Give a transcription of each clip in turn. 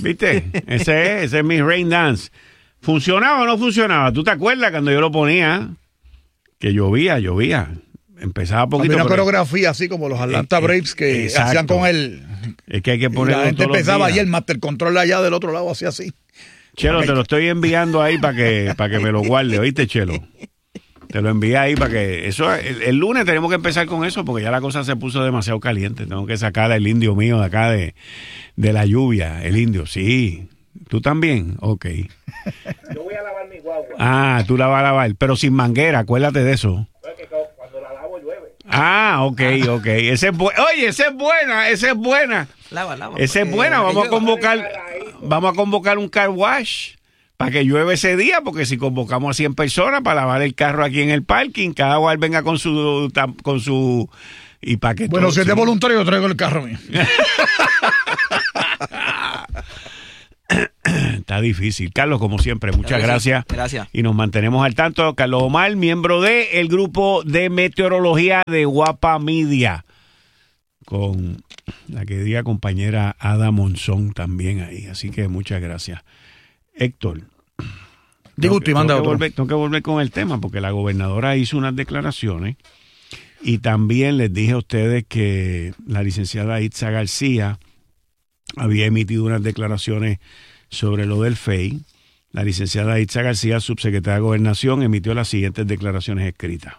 ¿Viste? Ese es mi rain dance. ¿Funcionaba o no funcionaba? ¿Tú te acuerdas cuando yo lo ponía? Que llovía. Empezaba poquito. Había una coreografía así como los Atlanta Braves que hacían con él. Es que hay que ponerlo. La gente todos empezaba los días. y el master control allá del otro lado hacía así. Chelo, te lo estoy enviando ahí para que me lo guarde, ¿oíste, Chelo? Te lo envié ahí para que... El lunes tenemos que empezar con eso porque ya la cosa se puso demasiado caliente. Tengo que sacar al indio mío de acá de la lluvia. El indio, sí. ¿Tú también? Ok. Yo voy a lavar mi guagua. Ah, tú la vas a lavar, pero sin manguera, acuérdate de eso. Porque cuando la lavo llueve. Ah, ok. Oye, esa es buena. Lava. Esa es buena. Vamos a convocar un car wash para que llueve ese día, porque si convocamos a 100 personas para lavar el carro aquí en el parking, cada cual venga con su y para que bueno, si es de voluntario, yo traigo el carro mío. Está difícil. Carlos, como siempre, muchas gracias. Gracias. Y nos mantenemos al tanto. Carlos Omar, miembro del grupo de meteorología de Guapa Media, con la querida compañera Ada Monzón también ahí. Así que muchas gracias. Héctor. Digo, usted manda otro. Tengo que volver con el tema porque la gobernadora hizo unas declaraciones y también les dije a ustedes que la licenciada Itza García había emitido unas declaraciones sobre lo del FEI. La licenciada Itza García, subsecretaria de Gobernación, emitió las siguientes declaraciones escritas.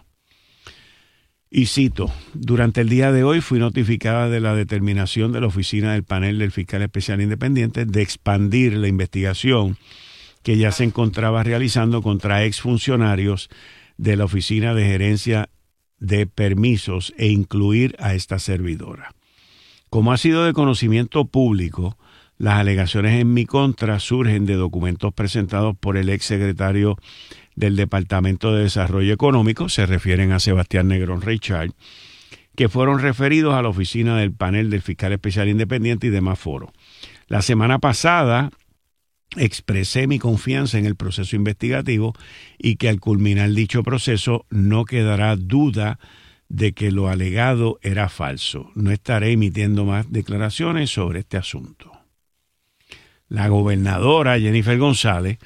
Y cito: durante el día de hoy fui notificada de la determinación de la oficina del panel del fiscal especial independiente de expandir la investigación que ya se encontraba realizando contra exfuncionarios de la Oficina de Gerencia de Permisos e incluir a esta servidora. Como ha sido de conocimiento público, las alegaciones en mi contra surgen de documentos presentados por el exsecretario del Departamento de Desarrollo Económico, se refieren a Sebastián Negrón Reichard, que fueron referidos a la oficina del panel del fiscal especial independiente y demás foros. La semana pasada expresé mi confianza en el proceso investigativo y que al culminar dicho proceso no quedará duda de que lo alegado era falso. No estaré emitiendo más declaraciones sobre este asunto. La gobernadora Jennifer González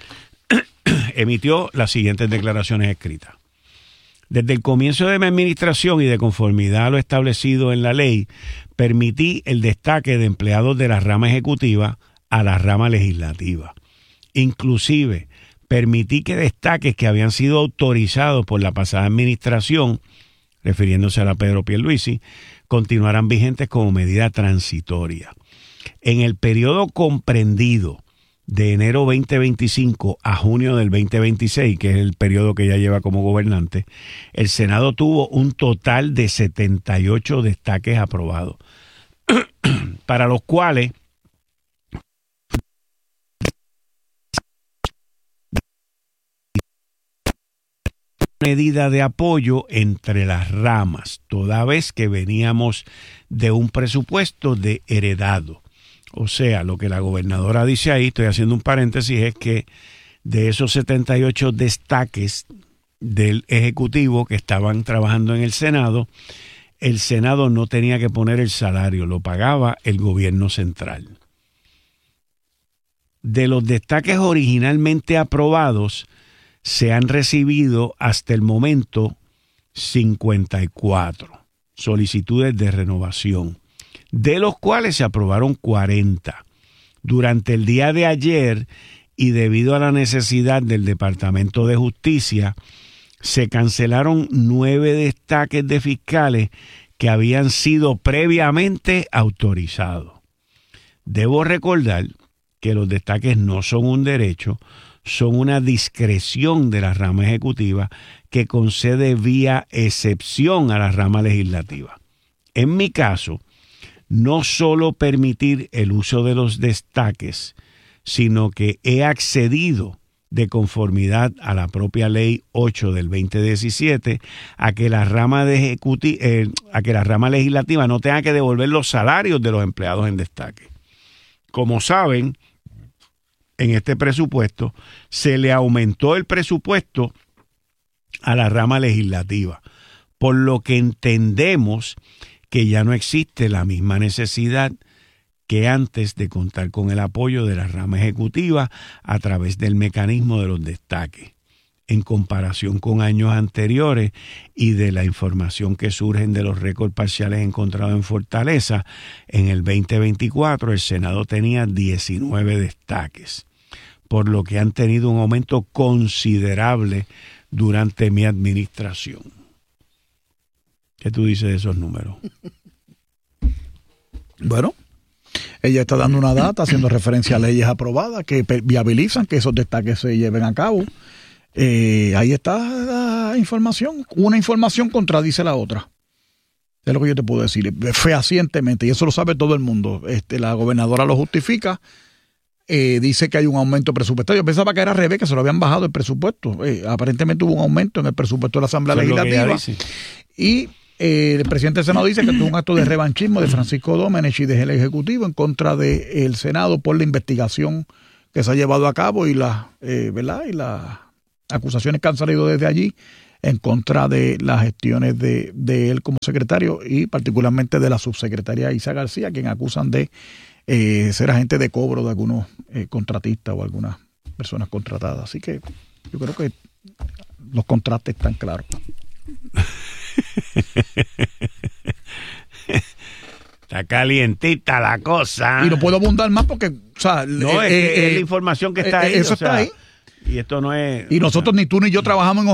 emitió las siguientes declaraciones escritas. Desde el comienzo de mi administración y de conformidad a lo establecido en la ley, permití el destaque de empleados de la rama ejecutiva a la rama legislativa. Inclusive, permití que destaques que habían sido autorizados por la pasada administración, refiriéndose a la Pedro Pierluisi, continuaran vigentes como medida transitoria. En el periodo comprendido de enero 2025 a junio del 2026, que es el periodo que ella lleva como gobernante, el Senado tuvo un total de 78 destaques aprobados, para los cuales medida de apoyo entre las ramas, toda vez que veníamos de un presupuesto de heredado. O sea, lo que la gobernadora dice ahí, estoy haciendo un paréntesis, es que de esos 78 destaques del Ejecutivo que estaban trabajando en el Senado no tenía que poner el salario, lo pagaba el gobierno central. De los destaques originalmente aprobados, se han recibido hasta el momento 54 solicitudes de renovación, de los cuales se aprobaron 40. Durante el día de ayer, y debido a la necesidad del Departamento de Justicia, se cancelaron 9 destaques de fiscales que habían sido previamente autorizados. Debo recordar que los destaques no son un derecho, son una discreción de la rama ejecutiva que concede vía excepción a la rama legislativa. En mi caso, no solo permitir el uso de los destaques, sino que he accedido de conformidad a la propia Ley 8 del 2017 a que la rama legislativa no tenga que devolver los salarios de los empleados en destaque. Como saben, en este presupuesto se le aumentó el presupuesto a la rama legislativa, por lo que entendemos que ya no existe la misma necesidad que antes de contar con el apoyo de la rama ejecutiva a través del mecanismo de los destaques. En comparación con años anteriores y de la información que surgen de los récords parciales encontrados en Fortaleza, en el 2024 el Senado tenía 19 destaques, por lo que han tenido un aumento considerable durante mi administración. ¿Qué tú dices de esos números? Bueno, ella está dando una data haciendo referencia a leyes aprobadas que viabilizan que esos destaques se lleven a cabo. Ahí está la información. Una información contradice la otra. Es lo que yo te puedo decir fehacientemente, y eso lo sabe todo el mundo. La gobernadora lo justifica. Dice que hay un aumento presupuestario. Yo pensaba que era al revés, que se lo habían bajado el presupuesto. Aparentemente hubo un aumento en el presupuesto de la Asamblea Legislativa. Y el presidente del Senado dice que tuvo un acto de revanchismo de Francisco Domenech y del Ejecutivo en contra del Senado por la investigación que se ha llevado a cabo y ¿verdad? Y las acusaciones que han salido desde allí en contra de las gestiones de él como secretario y particularmente de la subsecretaria Isa García, quien acusan de ser agente de cobro de algunos contratistas o algunas personas contratadas. Así que yo creo que los contrastes están claros. Está calientita la cosa. Y no puedo abundar más porque, o sea, no, es la información que está ahí. Eso está ahí. Y esto no es... Y nosotros, ni tú ni yo, trabajamos en